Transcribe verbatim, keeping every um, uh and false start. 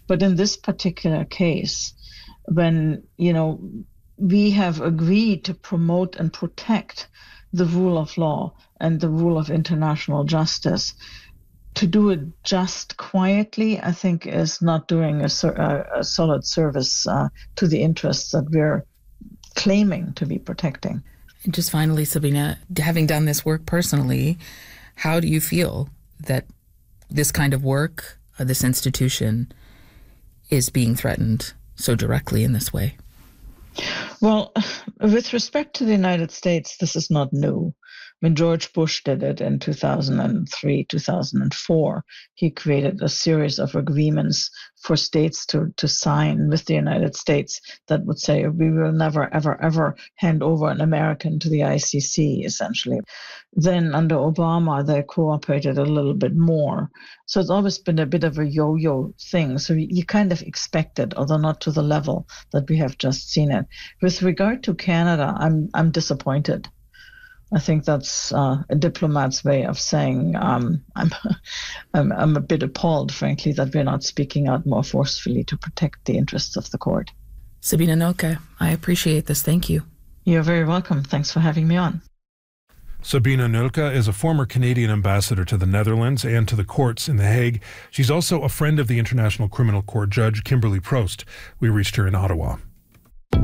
But in this particular case, when, you know, we have agreed to promote and protect the rule of law and the rule of international justice, to do it just quietly, I think, is not doing a, a, a solid service uh, to the interests that we're claiming to be protecting. And just finally, Sabina, having done this work personally, how do you feel that this kind of work, uh, this institution, is being threatened so directly in this way? Well, with respect to the United States, this is not new. When George Bush did it in two thousand three, two thousand four, he created a series of agreements for states to, to sign with the United States that would say we will never, ever, ever hand over an American to the I C C, essentially. Then under Obama, they cooperated a little bit more. So it's always been a bit of a yo-yo thing. So you kind of expect it, although not to the level that we have just seen it. With regard to Canada, I'm I'm disappointed. I think that's uh, a diplomat's way of saying um, I'm, I'm I'm a bit appalled, frankly, that we're not speaking out more forcefully to protect the interests of the court. Sabina Nolke, I appreciate this. Thank you. You're very welcome. Thanks for having me on. Sabina Nolke is a former Canadian ambassador to the Netherlands and to the courts in The Hague. She's also a friend of the International Criminal Court judge Kimberly Prost. We reached her in Ottawa.